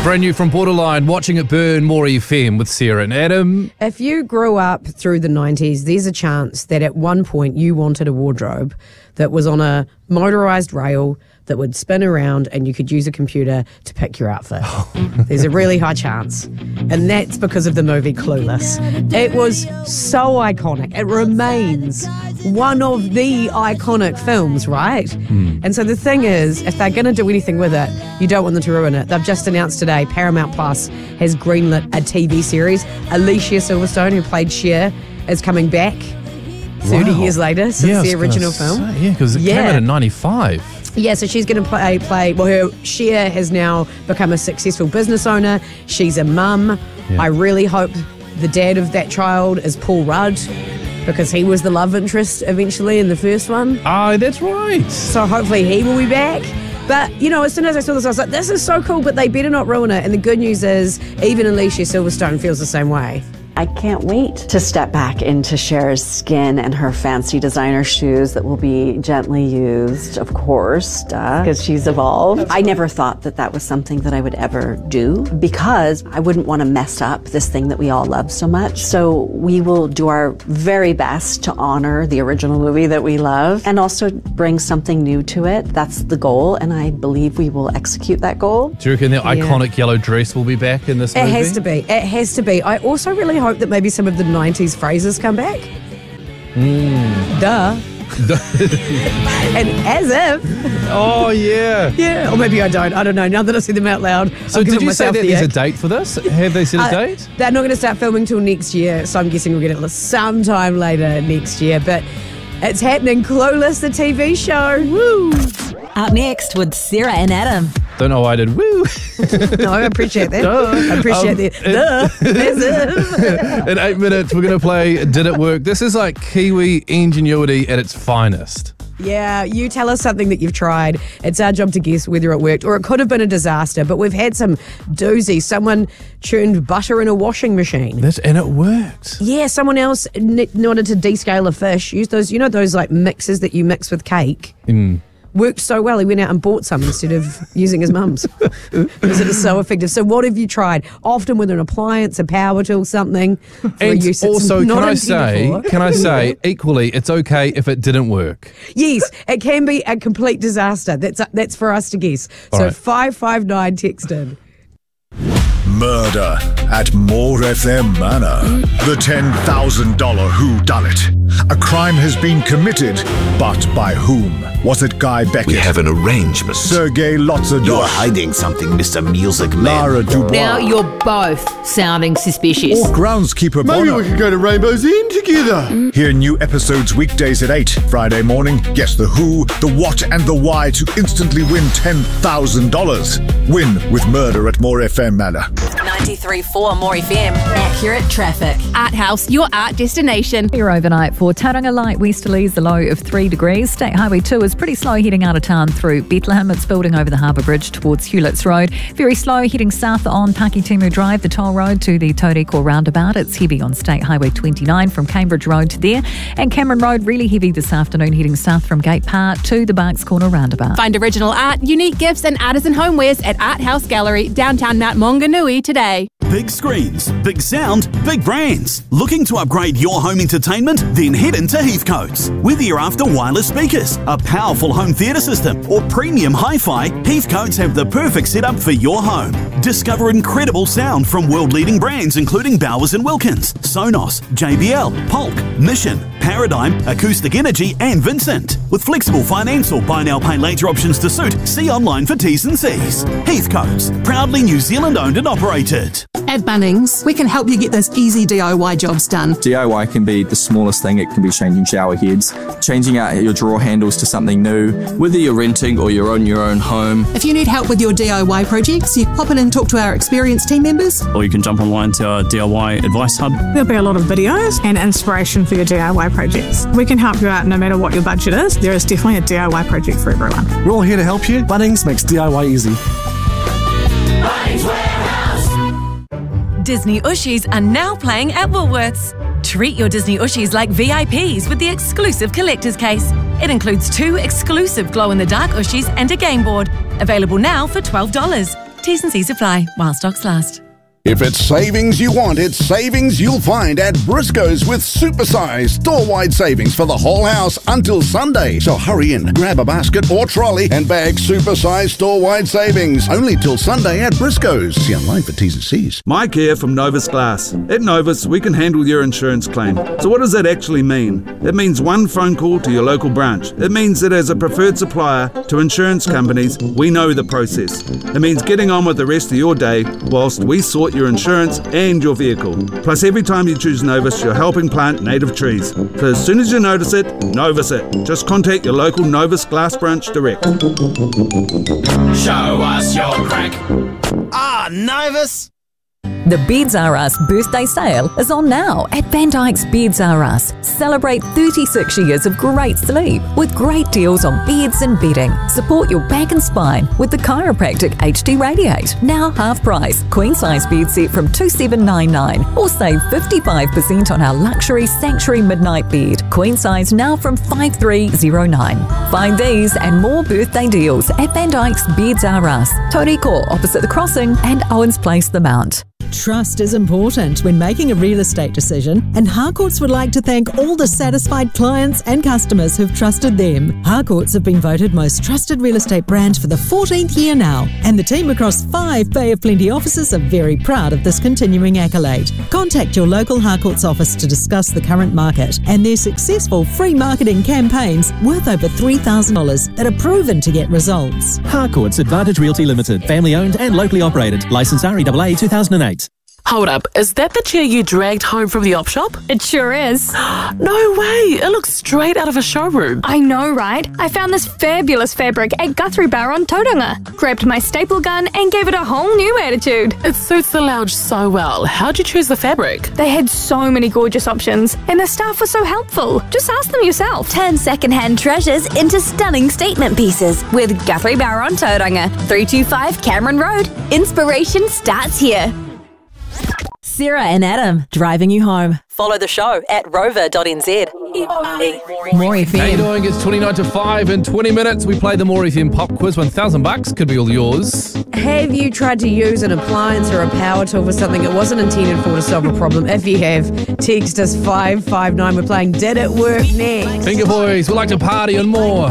Brand new from Borderline, Watching It Burn, More FM with Sarah and Adam. If you grew up through the 90s, there's a chance that at one point you wanted a wardrobe that was on a motorised rail that would spin around and you could use a computer to pick your outfit. There's a really high chance. And that's because of the movie Clueless. It was so iconic. It remains one of the iconic films, right? And so the thing is, if they're going to do anything with it, you don't want them to ruin it. They've just announced today Paramount Plus has greenlit a TV series. Alicia Silverstone, who played Cher, is coming back 30 years later since the original film. Yeah, because it came out in 95. Yeah, so she's going to play. Well, Cher has now become a successful business owner. She's a mum. Yeah. I really hope the dad of that child is Paul Rudd, because he was the love interest eventually in the first one. Oh, that's right. So hopefully he will be back. But, you know, as soon as I saw this, I was like, this is so cool, but they better not ruin it. And the good news is, even Alicia Silverstone feels the same way. I can't wait to step back into Cher's skin and her fancy designer shoes that will be gently used, of course, because she's evolved. I never thought that that was something that I would ever do, because I wouldn't want to mess up this thing that we all love so much. So we will do our very best to honor the original movie that we love and also bring something new to it. That's the goal, and I believe we will execute that goal. Do you reckon the iconic yellow dress will be back in this movie? It has to be. It has to be. I also really hope that maybe some of the 90s phrases come back. Duh. And as if. Oh, yeah. Yeah, or maybe I don't. I don't know. Now that I see them out loud, So did you say that there's a date for this? Have they set a date? They're not going to start filming till next year, so I'm guessing we'll get it sometime later next year. But it's happening. Clueless, the TV show. Woo! Up next with Sarah and Adam. Don't know why I did woo. No, I appreciate that. I appreciate that. In 8 minutes, we're going to play Did It Work? This is like Kiwi ingenuity at its finest. Yeah, you tell us something that you've tried. It's our job to guess whether it worked, or it could have been a disaster. But we've had some doozies. Someone churned butter in a washing machine. And it worked. Yeah, someone else wanted to descale a fish. Use those, you know, those like mixes that you mix with cake. Worked so well, he went out and bought some instead of using his mum's, because it is so effective. So what have you tried? Often with an appliance, a power tool, something. And also, can I say, equally, it's okay if it didn't work. Yes, it can be a complete disaster. That's for us to guess. All so right. 559 text in. Murder at More FM Manor. The $10,000 whodunit. A crime has been committed, but by whom? Was it Guy Beckett? We have an arrangement. Sergei Lotzadov? You're hiding something, Mr. Music Man. Lara Dubois? Now you're both sounding suspicious. Or groundskeeper Maybe Bono? we could go to Rainbow's End together. Hear new episodes weekdays at 8. Friday morning, guess the who, the what, and the why to instantly win $10,000. Win with Murder at More FM Manor. 93.4 More FM. Accurate traffic. Art House, your art destination. Here overnight for Tauranga light westerlies, the low of 3 degrees. State Highway 2 is pretty slow heading out of town through Bethlehem. It's building over the Harbour Bridge towards Hewletts Road. Very slow heading south on Pakitimu Drive, the toll road to the Tauriko roundabout. It's heavy on State Highway 29 from Cambridge Road to there. And Cameron Road really heavy this afternoon heading south from Gate Park to the Barks Corner roundabout. Find original art, unique gifts and artisan homewares at Art House Gallery, downtown Mount Maunganui today. Big screens, big sound, big brands. Looking to upgrade your home entertainment? Then head into Heathcote's. Whether you're after wireless speakers, a powerful home theatre system, or premium hi-fi, Heathcote's have the perfect setup for your home. Discover incredible sound from world-leading brands including Bowers & Wilkins, Sonos, JBL, Polk, Mission, Paradigm, Acoustic Energy and Vincent. With flexible finance or buy now pay later options to suit, see online for T's and C's. Heathcote's, proudly New Zealand owned and operated. At Bunnings, we can help you get those easy DIY jobs done. DIY can be the smallest thing. It can be changing shower heads, changing out your drawer handles to something new, whether you're renting or you're on your own home. If you need help with your DIY projects, you pop in and talk to our experienced team members. Or you can jump online to our DIY advice hub. There'll be a lot of videos and inspiration for your DIY projects. We can help you out no matter what your budget is. There is definitely a DIY project for everyone. We're all here to help you. Bunnings makes DIY easy. Bunnings Warehouse. Disney Ushies are now playing at Woolworths. Treat your Disney Ushies like VIPs with the exclusive collector's case. It includes 2 exclusive glow-in-the-dark Ushies and a game board. Available now for $12. T's and C's apply while stocks last. If it's savings you want, it's savings you'll find at Briscoe's with supersized store-wide savings for the whole house until Sunday. So hurry in, grab a basket or trolley and bag supersized store-wide savings. Only till Sunday at Briscoe's. See online for T's and C's. Mike here from Novus Glass. At Novus, we can handle your insurance claim. So what does that actually mean? It means one phone call to your local branch. It means that as a preferred supplier to insurance companies, we know the process. It means getting on with the rest of your day whilst we sort your insurance and your vehicle. Plus, every time you choose Novus, you're helping plant native trees. So as soon as you notice it, Novus it. Just contact your local Novus Glass branch direct. Show us your crack. Novus! The Beds R Us birthday sale is on now at Van Dyke's Beds R Us. Celebrate 36 years of great sleep with great deals on beds and bedding. Support your back and spine with the Chiropractic HD Radiate. Now half price. Queen size bed set from $2,799 or save 55% on our luxury Sanctuary Midnight bed. Queen size now from $5,309. Find these and more birthday deals at Van Dyke's Beds R Us. Toriko opposite the crossing and Owens Place, the Mount. Trust is important when making a real estate decision, and Harcourts would like to thank all the satisfied clients and customers who've trusted them. Harcourts have been voted most trusted real estate brand for the 14th year now, and the team across 5 Bay of Plenty offices are very proud of this continuing accolade. Contact your local Harcourts office to discuss the current market and their successful free marketing campaigns worth over $3,000 that are proven to get results. Harcourts Advantage Realty Limited, family owned and locally operated. Licensed REAA 2008. Hold up, is that the chair you dragged home from the op shop? It sure is. No way, it looks straight out of a showroom. I know, right? I found this fabulous fabric at Guthrie Bar on Tauranga. Grabbed my staple gun and gave it a whole new attitude. It suits the lounge so well. How'd you choose the fabric? They had so many gorgeous options, and the staff was so helpful. Just ask them yourself. Turn second-hand treasures into stunning statement pieces with Guthrie Bar on Tauranga, 325 Cameron Road. Inspiration starts here. Sarah and Adam, driving you home. Follow the show at rover.nz. More FM. How you doing? It's 29 to 5 in 20 minutes. We play the More FM pop quiz. $1,000 could be all yours. Have you tried to use an appliance or a power tool for something it wasn't intended for to solve a problem? If you have, text us 559. We're playing Did It Work next. Finger Boys, we like to party and more.